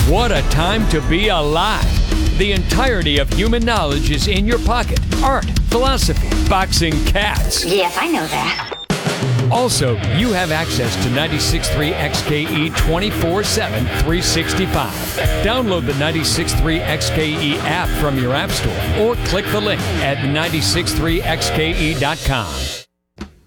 What a time to be alive! The entirety of human knowledge is in your pocket. Art, philosophy, boxing, cats. Yes, I know that. Also, you have access to 96.3 XKE 24/7, 365. Download the 96.3 XKE app from your app store or click the link at 96.3xke.com.